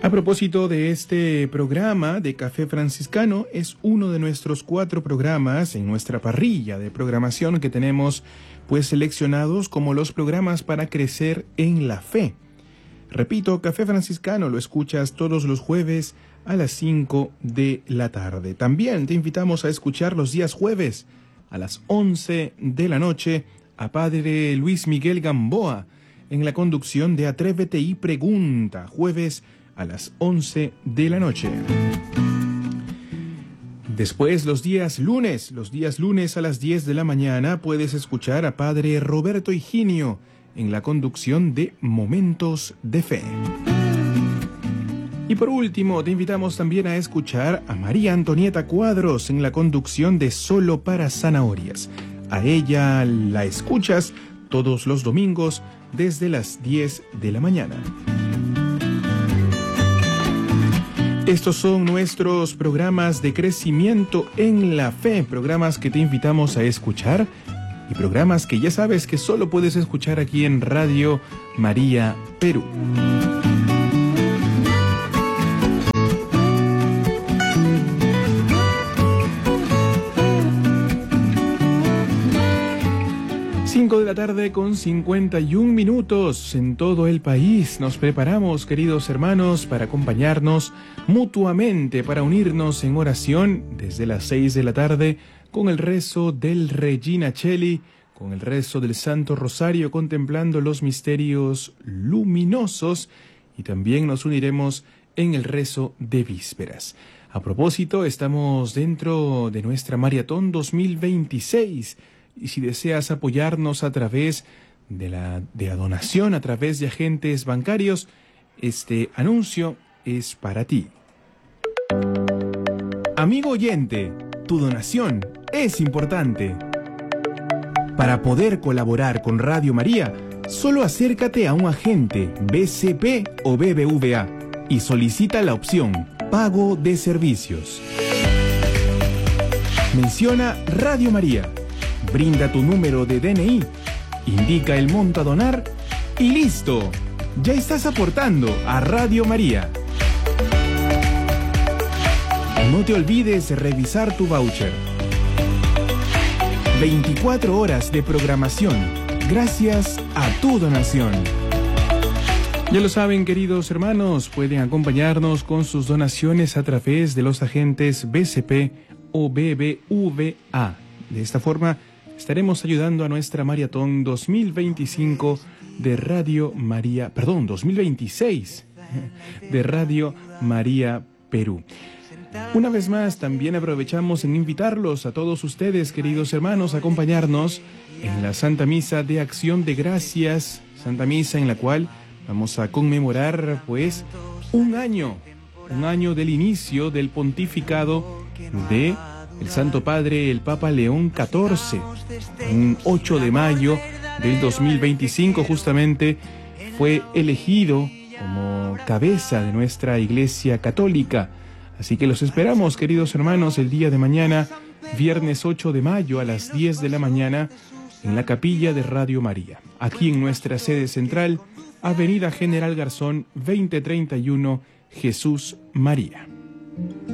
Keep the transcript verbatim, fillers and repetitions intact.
A propósito de este programa de Café Franciscano, es uno de nuestros cuatro programas en nuestra parrilla de programación que tenemos pues seleccionados como los programas para crecer en la fe. Repito, Café Franciscano lo escuchas todos los jueves a las cinco de la tarde. También te invitamos a escuchar los días jueves a las once de la noche a Padre Luis Miguel Gamboa en la conducción de Atrévete y Pregunta, jueves a las once de la noche. Después, los días lunes, los días lunes a las diez de la mañana, puedes escuchar a Padre Roberto Higinio en la conducción de Momentos de Fe. Y por último, te invitamos también a escuchar a María Antonieta Cuadros en la conducción de Solo para Zanahorias. A ella la escuchas todos los domingos desde las diez de la mañana. Estos son nuestros programas de crecimiento en la fe, programas que te invitamos a escuchar y programas que ya sabes que solo puedes escuchar aquí en Radio María Perú. cinco de la tarde con cincuenta y un minutos en todo el país. Nos preparamos, queridos hermanos, para acompañarnos mutuamente, para unirnos en oración desde las seis de la tarde con el rezo del Regina Coeli, con el rezo del Santo Rosario, contemplando los misterios luminosos, y también nos uniremos en el rezo de vísperas. A propósito, estamos dentro de nuestra Maratón dos mil veintiséis, y si deseas apoyarnos a través de la, de la donación, a través de agentes bancarios, este anuncio es para ti. Amigo oyente, tu donación es importante. Para poder colaborar con Radio María, solo acércate a un agente B C P o B B V A y solicita la opción Pago de Servicios. Menciona Radio María. Brinda tu número de D N I, indica el monto a donar y ¡listo! Ya estás aportando a Radio María. No te olvides de revisar tu voucher. veinticuatro horas de programación gracias a tu donación. Ya lo saben, queridos hermanos, pueden acompañarnos con sus donaciones a través de los agentes B C P o B B V A. De esta forma, estaremos ayudando a nuestra Maratón dos mil veinticinco de Radio María, perdón, dos mil veintiséis de Radio María Perú. Una vez más, también aprovechamos en invitarlos a todos ustedes, queridos hermanos, a acompañarnos en la Santa Misa de Acción de Gracias, Santa Misa en la cual vamos a conmemorar, pues, un año, un año del inicio del pontificado de el Santo Padre, el Papa León catorce, un ocho de mayo del dos mil veinticinco, justamente fue elegido como cabeza de nuestra Iglesia Católica. Así que los esperamos, queridos hermanos, el día de mañana, viernes ocho de mayo a las diez de la mañana, en la capilla de Radio María, aquí en nuestra sede central, Avenida General Garzón veinte treinta y uno, Jesús María.